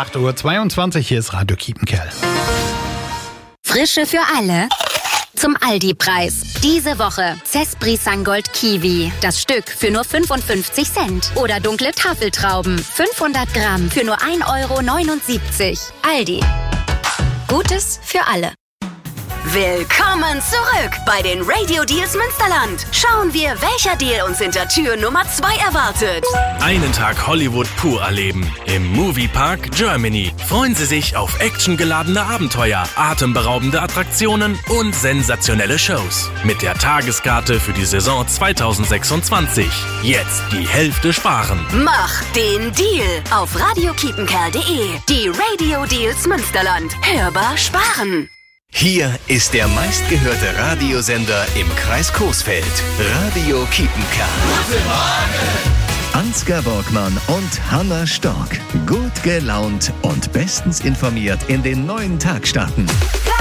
8:22 Uhr, hier ist Radio Kiepenkerl. Frische für alle. Zum Aldi-Preis. Diese Woche Cespri Sangold Kiwi. Das Stück für nur 55 Cent. Oder dunkle Tafeltrauben. 500 Gramm für nur 1,79 €. Aldi. Gutes für alle. Willkommen zurück bei den Radio Deals Münsterland. Schauen wir, welcher Deal uns hinter Tür Nummer 2 erwartet. Einen Tag Hollywood pur erleben. Im Moviepark Germany. Freuen Sie sich auf actiongeladene Abenteuer, atemberaubende Attraktionen und sensationelle Shows. Mit der Tageskarte für die Saison 2026. Jetzt die Hälfte sparen. Mach den Deal auf radiokiepenkerl.de. Die Radio Deals Münsterland. Hörbar sparen. Hier ist der meistgehörte Radiosender im Kreis Coesfeld. Radio Kiepenkerl. Guten Morgen! Ansgar Borgmann und Hanna Stork. Gut gelaunt und bestens informiert in den neuen Tag starten.